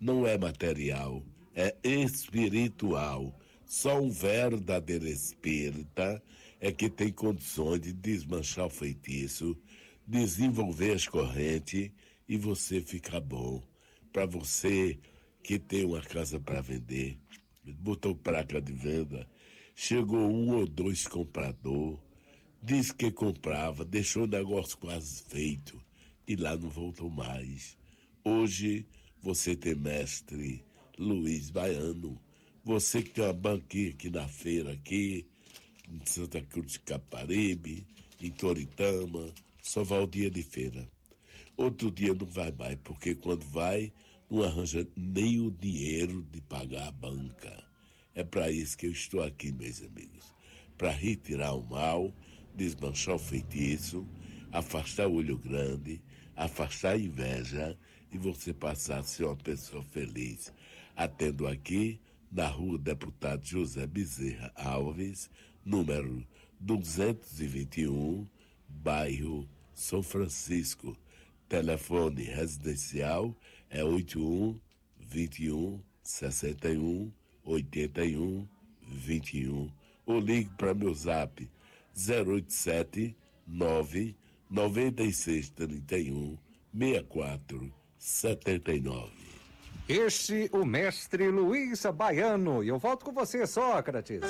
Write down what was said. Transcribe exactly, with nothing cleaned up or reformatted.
não é material, é espiritual. Só um verdadeiro espírita é que tem condições de desmanchar o feitiço, desenvolver as correntes e você ficar bom. Para você que tem uma casa para vender, botou placa de venda, chegou um ou dois comprador, disse que comprava, deixou o negócio quase feito e lá não voltou mais. Hoje você tem mestre Luiz Baiano, você que tem uma banquinha aqui na feira, aqui, em Santa Cruz de Caparibe, em Toritama, só vai o dia de feira. Outro dia não vai mais, porque quando vai, não arranja nem o dinheiro de pagar a banca. É para isso que eu estou aqui, meus amigos. Para retirar o mal, desmanchar o feitiço, afastar o olho grande, afastar a inveja e você passar a ser uma pessoa feliz. Atendo aqui na rua Deputado José Bezerra Alves, número duzentos e vinte e um, bairro São Francisco. Telefone residencial é oito um, vinte e um, sessenta e um, oitenta e um, vinte e um. Ou ligue para meu zap zero oito sete, nove, nove seis, trinta e um, sessenta e quatro, setenta e nove. Este o mestre Luiz Baiano. E eu volto com você, Sócrates.